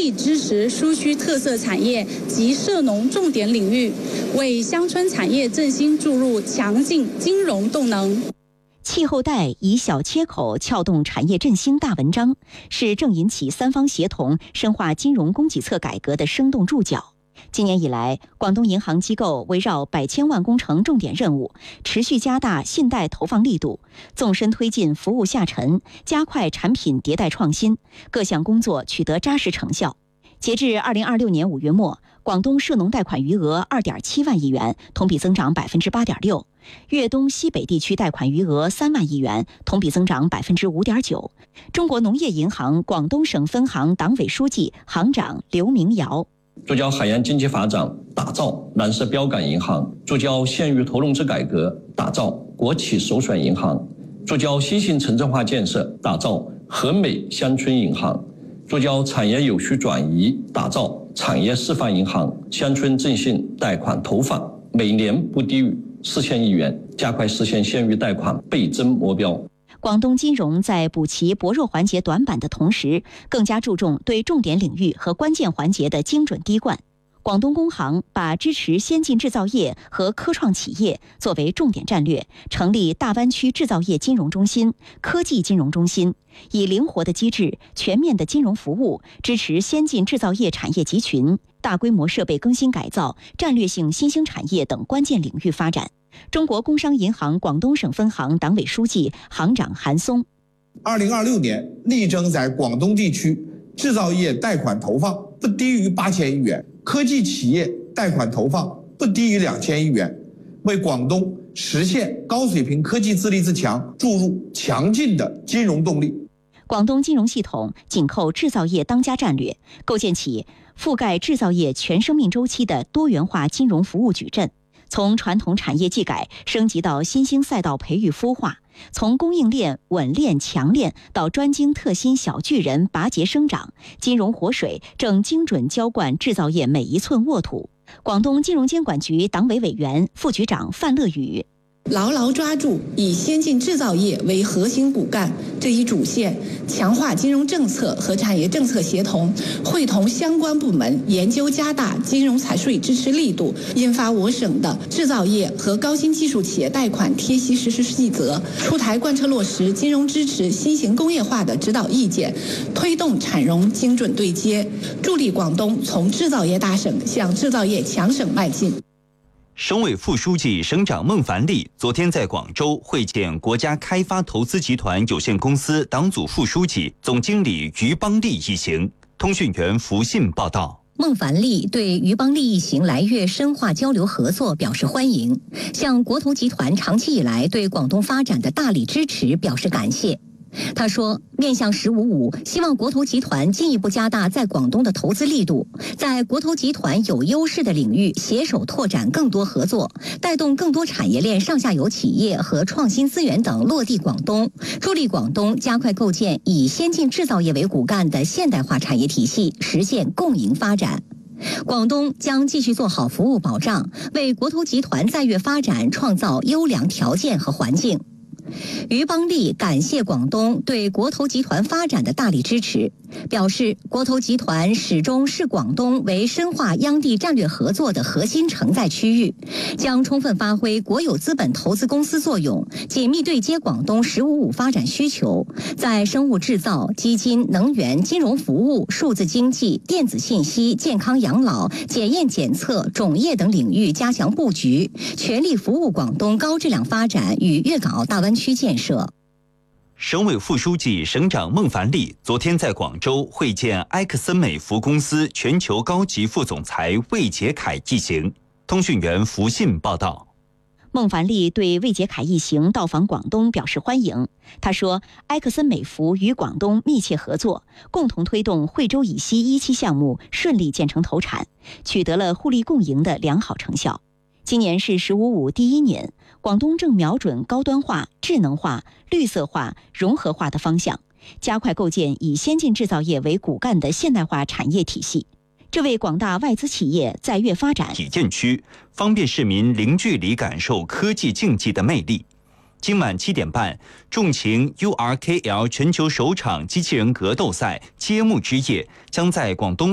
力支持苏区特色产业及涉农重点领域，为乡村产业振兴注入强劲金融动能。 气候带以小切口撬动产业振兴大文章，是正引起三方协同深化金融供给侧改革的生动注脚。今年以来，广东银行机构围绕百千万工程重点任务，持续加大信贷投放力度，纵深推进服务下沉，加快产品迭代创新，各项工作取得扎实成效。截至2026年5月末，广东涉农贷款余额2.7万亿元，同比增长8.6%；粤东西北地区贷款余额3万亿元，同比增长5.9%。中国农业银行广东省分行党委书记、行长刘明尧。 聚焦海洋经济发展，打造蓝色标杆银行；聚焦县域投融资改革，打造国企首选银行；聚焦新型城镇化建设，打造和美乡村银行；聚焦产业有序转移，打造产业示范银行；乡村振兴贷款投放每年不低于4000亿元，加快实现县域贷款倍增目标。 广东金融在补齐薄弱环节短板的同时，更加注重对重点领域和关键环节的精准滴灌。广东工行把支持先进制造业和科创企业作为重点战略，成立大湾区制造业金融中心、科技金融中心，以灵活的机制、全面的金融服务，支持先进制造业产业集群、大规模设备更新改造、战略性新兴产业等关键领域发展。中国工商银行广东省分行党委书记、行长韩松 ：2026年力争在广东地区制造业贷款投放不低于8000亿元，科技企业贷款投放不低于2000亿元，为广东实现高水平科技自立自强注入强劲的金融动力。 广东金融系统紧扣制造业当家战略，构建起覆盖制造业全生命周期的多元化金融服务矩阵。从传统产业技改升级到新兴赛道培育孵化，从供应链稳链强链到专精特新小巨人拔节生长，金融活水正精准浇灌制造业每一寸沃土。广东金融监管局党委委员、副局长范乐宇： 牢牢抓住以先进制造业为核心骨干这一主线，强化金融政策和产业政策协同，会同相关部门研究加大金融财税支持力度，印发我省的制造业和高新技术企业贷款贴息实施细则，出台贯彻落实金融支持新型工业化的指导意见，推动产融精准对接，助力广东从制造业大省向制造业强省迈进。 省委副书记、省长孟凡利昨天在广州会见国家开发投资集团有限公司党组副书记、总经理于邦利一行。通讯员福信报道。 孟凡利对于邦利一行来粤深化交流合作表示欢迎，向国投集团长期以来对广东发展的大力支持表示感谢。他说，面向“1055”，希望国投集团进一步加大在广东的投资力度，在国投集团有优势的领域携手拓展更多合作，带动更多产业链上下游企业和创新资源等落地广东，助力广东加快构建以先进制造业为骨干的现代化产业体系，实现共赢发展。广东将继续做好服务保障，为国投集团在粤发展创造优良条件和环境。于邦利感谢广东对国投集团发展的大力支持，表示国投集团始终视广东为深化央地战略合作的核心承载区域，将充分发挥国有资本投资公司作用，紧密对接广东“1055”发展需求，在生物制造、基金、能源、金融服务、数字经济、电子信息、健康养老、检验检测、种业等领域加强布局，全力服务广东高质量发展与粤港澳大湾区建设。 省委副书记、省长孟凡利昨天在广州会见埃克森美孚公司全球高级副总裁魏杰凯一行。通讯员福信报道。 孟凡利对魏杰凯一行到访广东表示欢迎。他说，埃克森美孚与广东密切合作，共同推动惠州以西1期项目顺利建成投产，取得了互利共赢的良好成效。今年是“1055”第1年，广东正瞄准高端化、智能化、绿色化、融合化的方向，加快构建以先进制造业为骨干的现代化产业体系。这为广大外资企业在粤发展体验区，方便市民零距离感受科技竞技的魅力。今晚7点半，重擎 URKL 全球首场机器人格斗赛揭幕之夜将在广东